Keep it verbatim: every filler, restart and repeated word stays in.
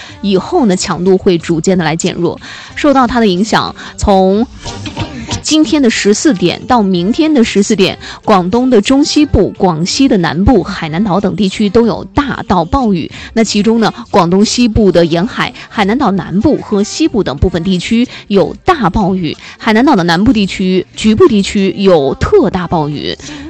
以后呢，强度会逐渐的来减弱。受到它的影响，从今天的十四点到明天的十四点，广东的中西部、广西的南部、海南岛等地区都有大到暴雨。那其中呢，广东西部的沿海、海南岛南部和西部等部分地区有大暴雨，海南岛的南部地区局部地区有特大暴雨。